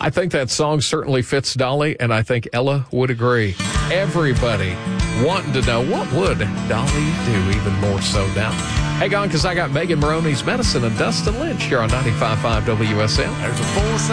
I think that song certainly fits Dolly, and I think Ella would agree. Everybody wanting to know, what would Dolly do, even more so now? Hang on, because I got Megan Maroney's Medicine and Dustin Lynch here on 95.5 WSM. There's a force